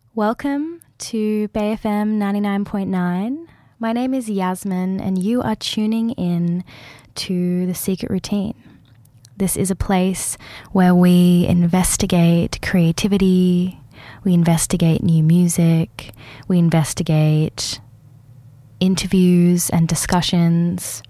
Welcome to Bay FM 99.9. My name is Yasmin and you are tuning in to The Secret Routine. This is a place where we investigate creativity, we investigate new music, we investigate interviews and discussions.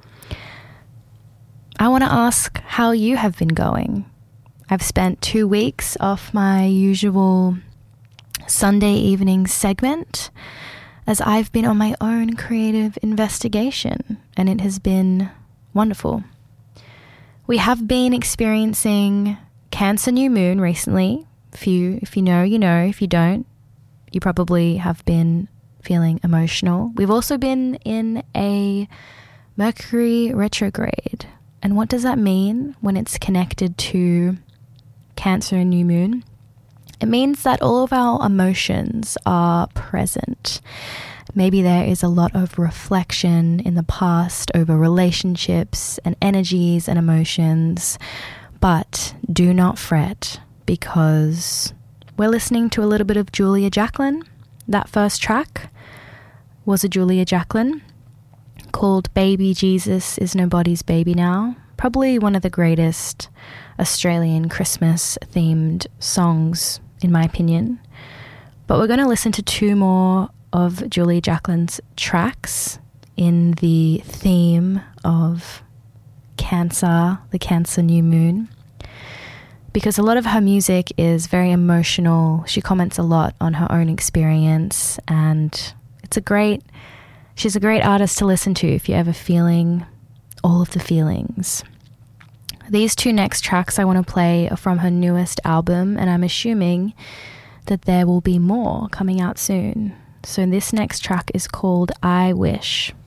I want to ask how you have been going. I've spent 2 weeks off my usual Sunday evening segment as I've been on my own creative investigation, and it has been wonderful. We have been experiencing Cancer New Moon recently. If you know, you know. If you don't, you probably have been feeling emotional. We've also been in a Mercury retrograde. And what does that mean when it's connected to Cancer and New Moon? It means that all of our emotions are present. Maybe there is a lot of reflection in the past over relationships and energies and emotions, but do not fret because we're listening to a little bit of Julia Jacklin. That first track was a Julia Jacklin called Baby Jesus Is Nobody's Baby Now. Probably one of the greatest Australian Christmas themed songs in my opinion. But we're going to listen to 2 more of Julia Jacklin's tracks in the theme of Cancer, the Cancer New Moon, because a lot of her music is very emotional. She comments a lot on her own experience, and she's a great artist to listen to if you're ever feeling all of the feelings. These 2 next tracks I want to play are from her newest album, and I'm assuming that there will be more coming out soon. So this next track is called I Wish.